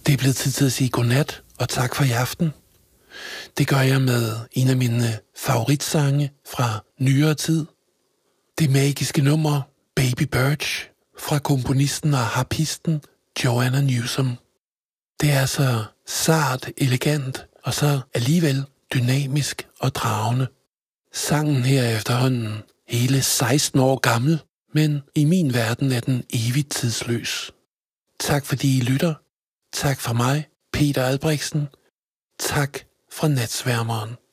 Det er blevet tid til at sige godnat og tak for i aften. Det gør jeg med en af mine favoritsange fra nyere tid. Det magiske nummer Baby Birch fra komponisten og harpisten Joanna Newsom. Det er så sart, elegant og så alligevel dynamisk og dragende. Sangen her er efterhånden hele 16 år gammel, men i min verden er den evigt tidsløs. Tak fordi I lytter. Tak fra mig, Peter Albrechtsen. Tak fra Natsværmeren.